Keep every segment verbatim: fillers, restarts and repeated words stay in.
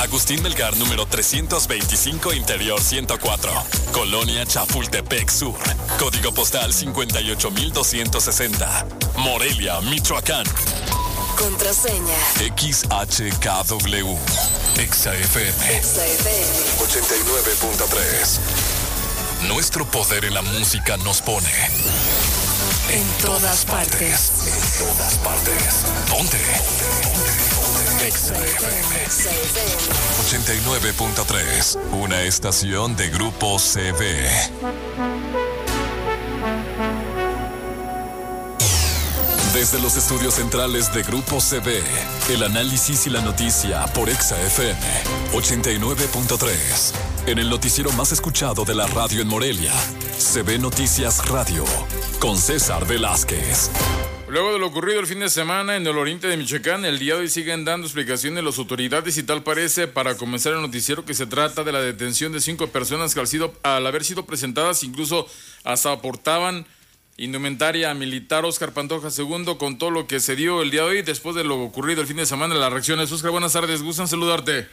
Agustín Melgar, número trescientos veinticinco, Interior ciento cuatro. Colonia Chapultepec Sur. Código postal cincuenta y ocho mil doscientos sesenta. Morelia, Michoacán. Contraseña X H K W. Exa F M. Exa F M ochenta y nueve punto tres. Nuestro poder en la música nos pone en todas partes. En todas partes. ¿Dónde? Exa F M ochenta y nueve punto tres. Una estación de Grupo C V. Desde los estudios centrales de Grupo C V, el análisis y la noticia por Exa F M ochenta y nueve punto tres. En el noticiero más escuchado de la radio en Morelia, C V Noticias Radio, con César Velázquez. Luego de lo ocurrido el fin de semana en el oriente de Michoacán, el día de hoy siguen dando explicaciones las autoridades y tal parece, para comenzar el noticiero, que se trata de la detención de cinco personas que al, sido, al haber sido presentadas incluso hasta aportaban indumentaria militar. Óscar Pantoja segundo con todo lo que se dio el día de hoy después de lo ocurrido el fin de semana, las reacciones. Óscar, buenas tardes, gustan saludarte.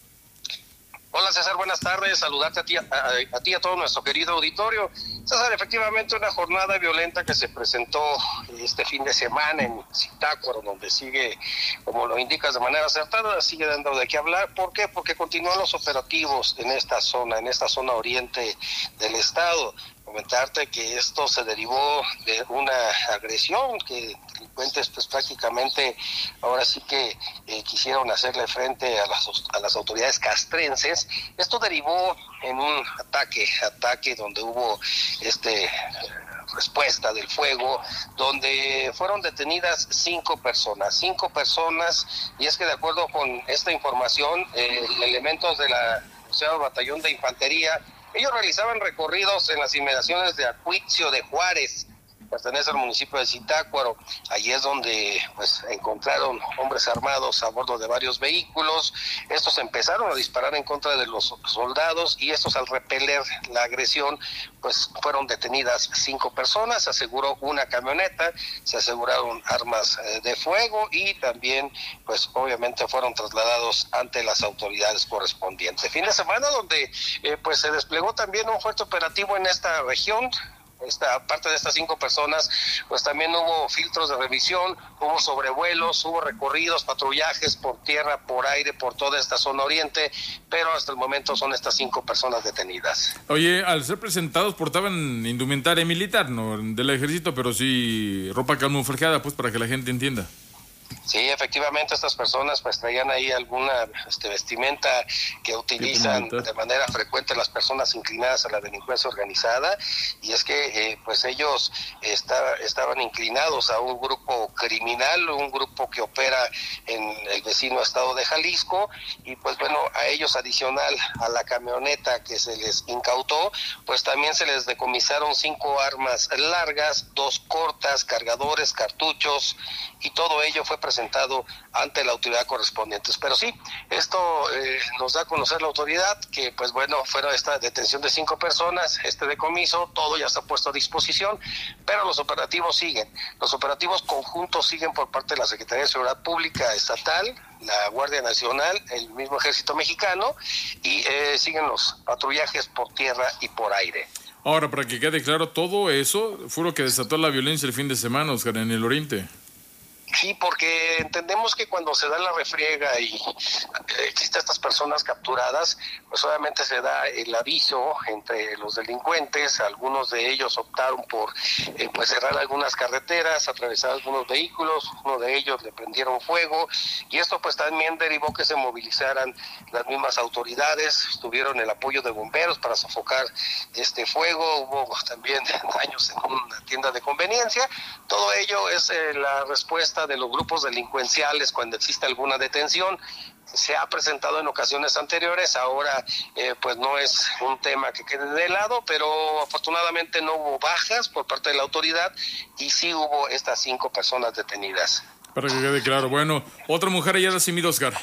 Hola César, buenas tardes, saludarte a ti, a, a, a ti, a todo nuestro querido auditorio. César, efectivamente una jornada violenta que se presentó este fin de semana en Zitácuaro, donde sigue, como lo indicas de manera acertada, sigue dando de qué hablar. ¿Por qué? Porque continúan los operativos en esta zona, en esta zona oriente del estado. Comentarte que esto se derivó de una agresión que delincuentes pues prácticamente ahora sí que eh, quisieron hacerle frente a las, a las autoridades castrenses. Esto derivó en un ataque, ataque donde hubo este respuesta del fuego, donde fueron detenidas cinco personas, cinco personas, y es que de acuerdo con esta información, eh, elementos de la o sea, batallón de infantería, ellos realizaban recorridos en las inmediaciones de Acuitzio de Juárez, pertenece al municipio de Zitácuaro. Allí es donde pues encontraron hombres armados a bordo de varios vehículos. Estos empezaron a disparar en contra de los soldados y estos, al repeler la agresión, pues fueron detenidas cinco personas. Se aseguró una camioneta, se aseguraron armas de fuego y también pues obviamente fueron trasladados ante las autoridades correspondientes. Fin de semana donde eh, pues se desplegó también un fuerte operativo en esta región. Esta parte de estas cinco personas, pues también hubo filtros de revisión, hubo sobrevuelos, hubo recorridos, patrullajes por tierra, por aire, por toda esta zona oriente, pero hasta el momento son estas cinco personas detenidas. Oye, al ser presentados portaban indumentaria militar, no del ejército, pero sí ropa camuflajeada, pues para que la gente entienda. Sí, efectivamente estas personas pues traían ahí alguna este, vestimenta que utilizan de manera frecuente las personas inclinadas a la delincuencia organizada, y es que eh, pues ellos está, estaban inclinados a un grupo criminal, un grupo que opera en el vecino estado de Jalisco, y pues bueno, a ellos adicional a la camioneta que se les incautó, pues también se les decomisaron cinco armas largas, dos cortas, cargadores, cartuchos, y todo ello fue presentado ante la autoridad correspondiente. Pero sí, esto eh, nos da a conocer la autoridad que, pues bueno, fuera esta detención de cinco personas, este decomiso, todo ya está puesto a disposición, pero los operativos siguen. Los operativos conjuntos siguen por parte de la Secretaría de Seguridad Pública Estatal, la Guardia Nacional, el mismo Ejército Mexicano, y eh, siguen los patrullajes por tierra y por aire. Ahora, para que quede claro, todo eso fue lo que desató la violencia el fin de semana, Óscar, en el oriente. Sí, porque entendemos que cuando se da la refriega y existen estas personas capturadas, pues obviamente se da el aviso entre los delincuentes. Algunos de ellos optaron por eh, pues cerrar algunas carreteras, atravesar algunos vehículos, uno de ellos le prendieron fuego, y esto pues también derivó que se movilizaran las mismas autoridades. Tuvieron el apoyo de bomberos para sofocar este fuego, hubo también daños en una tienda de conveniencia. Todo ello es eh, la respuesta de los grupos delincuenciales cuando existe alguna detención. Se ha presentado en ocasiones anteriores, ahora eh, pues no es un tema que quede de lado, pero afortunadamente no hubo bajas por parte de la autoridad y sí hubo estas cinco personas detenidas. Para que quede claro, bueno, otra mujer allá de Simido, Óscar.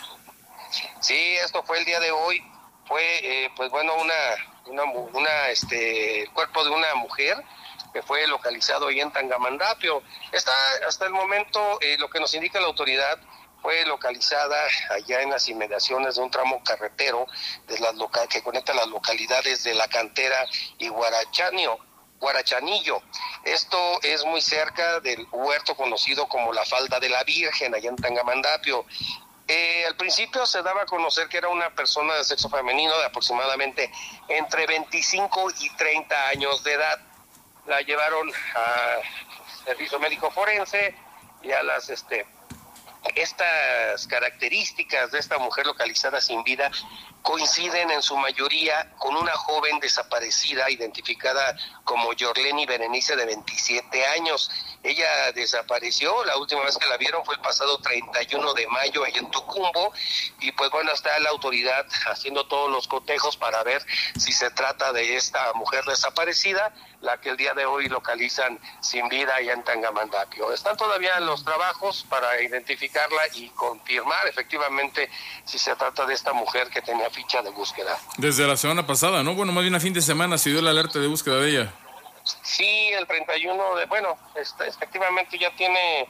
Sí, esto fue el día de hoy, fue eh, pues bueno una, una, una este, el cuerpo de una mujer que fue localizado ahí en Tangamandapio. Está hasta el momento, eh, lo que nos indica la autoridad, fue localizada allá en las inmediaciones de un tramo carretero de las loca- que conecta las localidades de La Cantera y Guarachanio. Guarachanillo. Esto es muy cerca del huerto conocido como la Falda de la Virgen, allá en Tangamandapio. Eh, al principio se daba a conocer que era una persona de sexo femenino de aproximadamente entre veinticinco y treinta años de edad. La llevaron a servicio médico forense y a las este estas características de esta mujer localizada sin vida coinciden en su mayoría con una joven desaparecida identificada como Yorleni Berenice, de veintisiete años. Ella desapareció, la última vez que la vieron fue el pasado treinta y uno de mayo ahí en Tucumbo, y pues bueno, está la autoridad haciendo todos los cotejos para ver si se trata de esta mujer desaparecida, la que el día de hoy localizan sin vida allá en Tangamandapio. Están todavía los trabajos para identificarla y confirmar efectivamente si se trata de esta mujer que tenía ficha de búsqueda. Desde la semana pasada, ¿no? Bueno, más bien a fin de semana se dio la alerta de búsqueda de ella. Sí, el treinta y uno de, bueno, este, efectivamente ya tiene,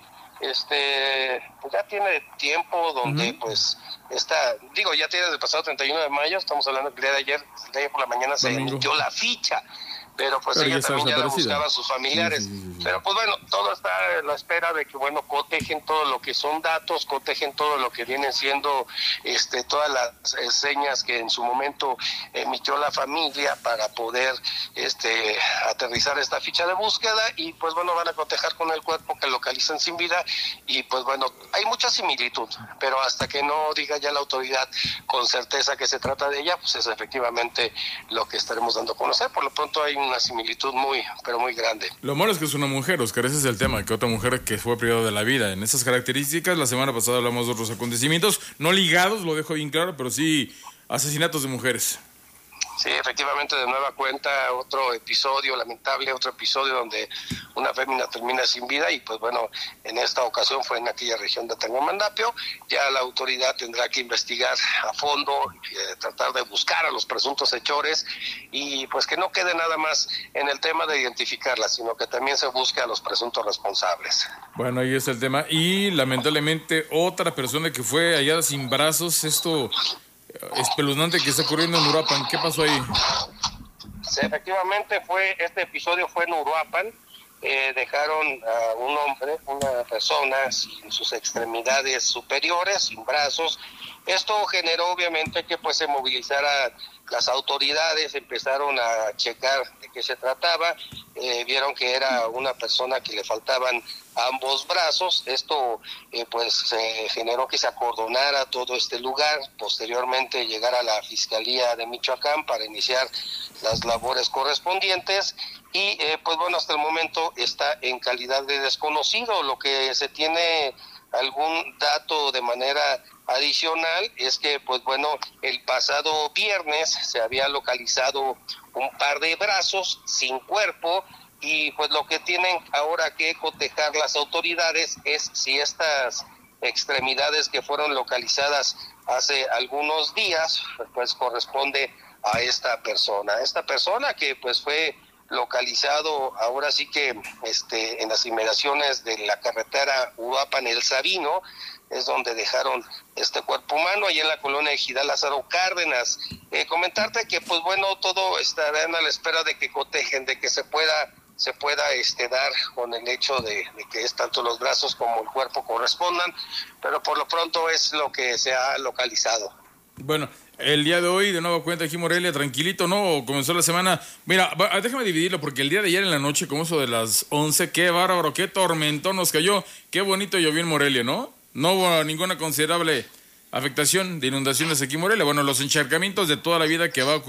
este, pues ya tiene tiempo donde, uh-huh. pues, está, digo, ya tiene el pasado treinta y uno de mayo, estamos hablando que el día de ayer, el día de ayer por la mañana se Domingo. emitió la ficha, pero pues pero ella ya también ya la buscaba a sus familiares, sí, sí, sí, sí. Pero pues bueno, todo está a la espera de que, bueno, cotejen todo lo que son datos, cotejen todo lo que vienen siendo, este, todas las eh, señas que en su momento emitió la familia para poder, este, aterrizar esta ficha de búsqueda, y pues bueno, van a cotejar con el cuerpo que localizan sin vida, y pues bueno, hay mucha similitud, pero hasta que no diga ya la autoridad con certeza que se trata de ella, pues es efectivamente lo que estaremos dando a conocer. Por lo pronto hay una similitud muy, pero muy grande. Lo malo es que es una mujer, Oscar, ese es el tema, que otra mujer que fue privada de la vida. En esas características, la semana pasada hablamos de otros acontecimientos, no ligados, lo dejo bien claro, pero sí asesinatos de mujeres. Sí, efectivamente, de nueva cuenta, otro episodio lamentable, otro episodio donde una fémina termina sin vida, y pues bueno, en esta ocasión fue en aquella región de Tangamandapio. Ya la autoridad tendrá que investigar a fondo, eh, tratar de buscar a los presuntos hechores, y pues que no quede nada más en el tema de identificarla, sino que también se busque a los presuntos responsables. Bueno, ahí está el tema. Y lamentablemente otra persona que fue hallada sin brazos, esto espeluznante que está ocurriendo en Uruapan. ¿Qué pasó ahí? Sí, efectivamente fue, este episodio fue en Uruapan. Eh, dejaron a un hombre, una persona sin sus extremidades superiores, sin brazos. Esto generó obviamente que pues se movilizara las autoridades, empezaron a checar de qué se trataba, eh, vieron que era una persona que le faltaban ambos brazos. Esto eh, pues se generó que se acordonara todo este lugar, posteriormente llegar a la Fiscalía de Michoacán para iniciar las labores correspondientes, y eh, pues bueno, hasta el momento está en calidad de desconocido. Lo que se tiene algún dato de manera adicional es que pues bueno, el pasado viernes se había localizado un par de brazos sin cuerpo, y pues lo que tienen ahora que cotejar las autoridades es si estas extremidades que fueron localizadas hace algunos días pues corresponde a esta persona, esta persona que pues fue localizado ahora sí que este en las inmediaciones de la carretera Uruapan El Sabino, es donde dejaron este cuerpo humano, ahí en la colonia Ejidal Lázaro Cárdenas. Eh, comentarte que pues bueno, todo estará a la espera de que cotejen, de que se pueda se pueda este dar con el hecho de, de que es tanto los brazos como el cuerpo correspondan, pero por lo pronto es lo que se ha localizado. Bueno, el día de hoy, de nuevo cuenta aquí Morelia, tranquilito, ¿no? Comenzó la semana. Mira, déjame dividirlo, porque el día de ayer en la noche, como eso de las once, qué bárbaro, qué tormentón nos cayó, qué bonito llovió en Morelia, ¿no? No hubo ninguna considerable afectación de inundaciones aquí en Morelia. Bueno, los encharcamientos de toda la vida que va a ocurrir